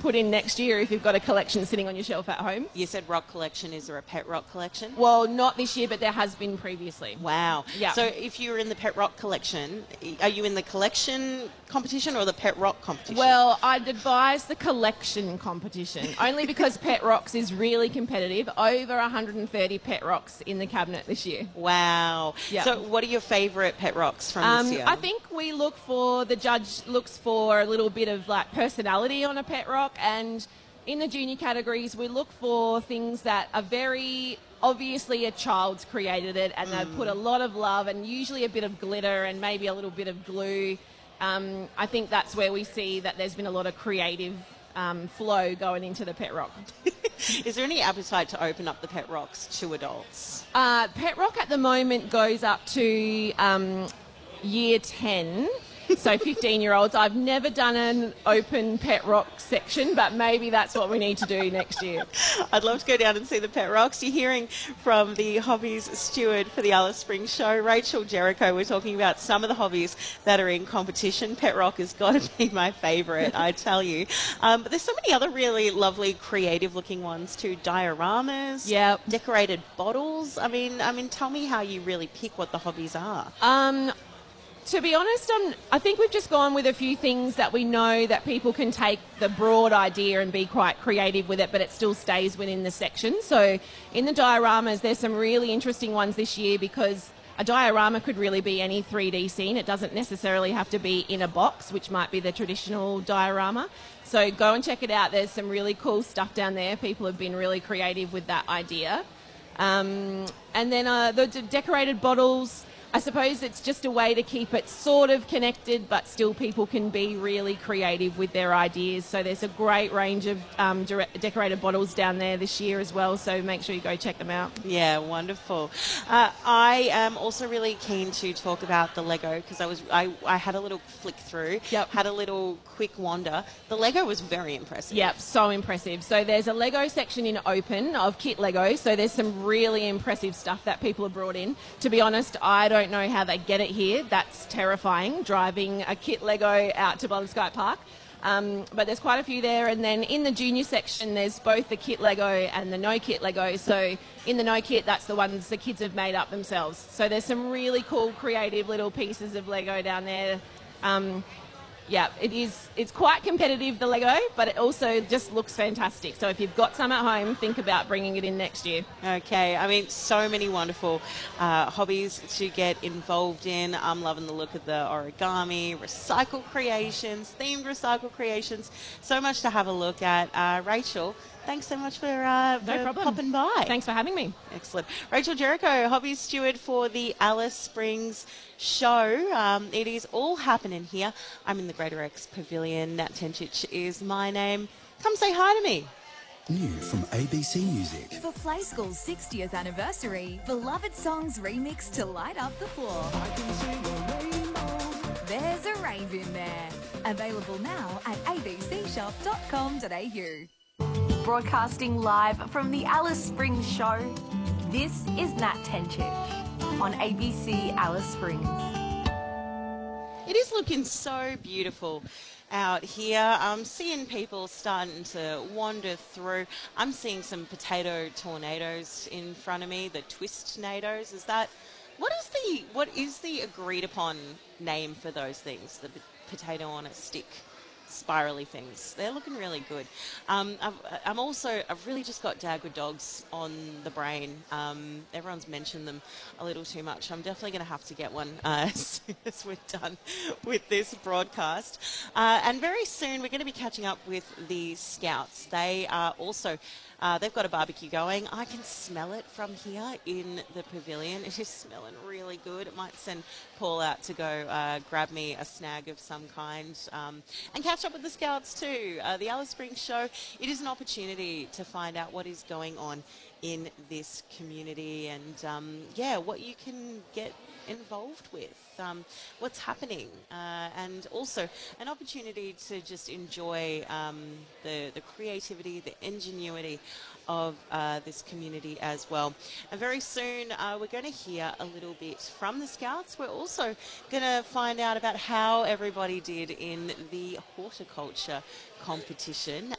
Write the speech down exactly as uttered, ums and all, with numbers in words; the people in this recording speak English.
put in next year if you've got a collection sitting on your shelf at home. You said rock collection. Is there a pet rock collection? Well, not this year, but there has been previously. Wow. Yeah. So if you were in the pet rock collection, are you in the collection competition or the pet rock competition? Well, I'd advise the collection competition, only because Pet Rocks is really competitive. Over one hundred thirty Pet Rocks in the cabinet this year. Wow. Yeah. So what are your favourite pet rocks from Um, this year? I think we look for, the judge looks for a little bit of like personality on a pet rock, and in the junior categories we look for things that are very obviously a child's created it and mm. they've put a lot of love and usually a bit of glitter and maybe a little bit of glue. Um, I think that's where we see that there's been a lot of creative um, flow going into the pet rock. Is there any appetite to open up the pet rocks to adults? Uh, pet rock at the moment goes up to um, year ten. So fifteen-year-olds. I've never done an open pet rock section, but maybe that's what we need to do next year. I'd love to go down and see the pet rocks. You're hearing from the hobbies steward for the Alice Springs show, Rachel Jericho. We're talking about some of the hobbies that are in competition. Pet rock has got to be my favourite, I tell you. Um, but there's so many other really lovely, creative-looking ones too. Dioramas, yep. decorated bottles. I mean, I mean, tell me how you really pick what the hobbies are. Um. To be honest, I'm, I think we've just gone with a few things that we know that people can take the broad idea and be quite creative with it, but it still stays within the section. So in the dioramas, there's some really interesting ones this year because a diorama could really be any three D scene. It doesn't necessarily have to be in a box, which might be the traditional diorama. So go and check it out. There's some really cool stuff down there. People have been really creative with that idea. Um, and then uh, the d- decorated bottles, I suppose it's just a way to keep it sort of connected, but still people can be really creative with their ideas. So there's a great range of um, direct, decorated bottles down there this year as well, so make sure you go check them out. Yeah, wonderful. Uh, I am also really keen to talk about the Lego because I was I, I had a little flick through, yep. had a little quick wander. The Lego was very impressive. Yep, so impressive. So there's a Lego section in Open of kit Lego, so there's some really impressive stuff that people have brought in. To be honest, I don't know how they get it here. That's terrifying, driving a kit Lego out to Buttersky Park. Um, but there's quite a few there. And then in the junior section, there's both the kit Lego and the no kit Lego. So in the no kit, that's the ones the kids have made up themselves. So there's some really cool, creative little pieces of Lego down there. Um, yeah, it is. It's quite competitive, the Lego, but it also just looks fantastic. So if you've got some at home, think about bringing it in next year. Okay, I mean, so many wonderful uh, hobbies to get involved in. I'm loving the look of the origami, recycle creations, themed recycle creations. So much to have a look at. Uh, Rachel, thanks so much for, uh, for no problem. popping by. Thanks for having me. Excellent. Rachel Jericho, hobby steward for the Alice Springs show. Um, it is all happening here. I'm in the Greater X Pavilion. Nat Tencic is my name. Come say hi to me. New from A B C Music. For Play School's sixtieth anniversary, beloved songs remixed to light up the floor. I can sing a rainbow. There's a rave in there. Available now at a b c shop dot com dot a u. Broadcasting live from the Alice Springs show, this is Nat Tencic on A B C Alice Springs. It is looking so beautiful out here. I'm seeing people starting to wander through. I'm seeing some potato tornadoes in front of me, the twist-nados. Is that, what is the, what is the agreed upon name for those things? The p- potato on a stick. Spirally things. They're looking really good. Um, I've, I'm also, I've really just got Dagwood dogs on the brain. Um, everyone's mentioned them a little too much. I'm definitely going to have to get one uh, as soon as we're done with this broadcast. Uh, and very soon we're going to be catching up with the Scouts. They are also Uh, they've got a barbecue going. I can smell it from here in the pavilion. It is smelling really good. It might send Paul out to go uh, grab me a snag of some kind um, and catch up with the Scouts too. Uh, the Alice Springs show, it is an opportunity to find out what is going on in this community and, um, yeah, what you can get involved with, um, what's happening, uh, and also an opportunity to just enjoy um, the, the creativity, the ingenuity of uh, this community as well. And very soon uh, we're going to hear a little bit from the Scouts. We're also going to find out about how everybody did in the horticulture competition